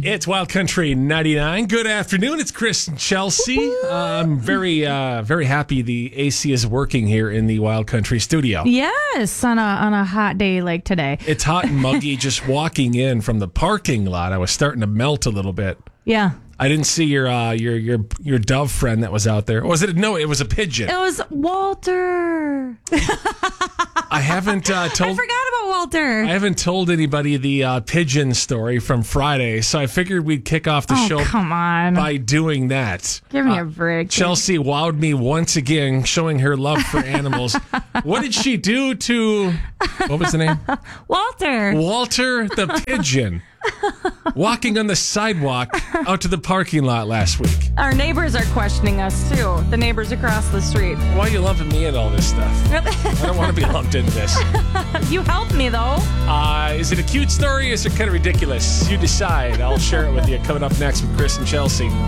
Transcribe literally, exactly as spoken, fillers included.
It's Wild Country ninety-nine. Good afternoon. It's Chris and Chelsea. Uh, I'm very, uh, very happy the A C is working here in the Wild Country studio. Yes, on a on a hot day like today. It's hot and muggy. Just walking in from the parking lot, I was starting to melt a little bit. Yeah. I didn't see your uh, your your your dove friend that was out there. Was it? No, it was a pigeon. It was Walter. I haven't uh, told. I forgot about Walter. I haven't told anybody the uh, pigeon story from Friday, so I figured we'd kick off the oh, show come on. by doing that. Give me uh, a break. Chelsea wowed me once again, showing her love for animals. What did she do to? What was the name? Walter. Walter the pigeon. Walking on the sidewalk out to the parking lot last week. Our neighbors are questioning us, too. The neighbors across the street. Why are you lumping me in all this stuff? I don't want to be lumped into this. You helped me, though. Uh, is it a cute story? Is it kind of ridiculous? You decide. I'll share it with you coming up next with Chris and Chelsea.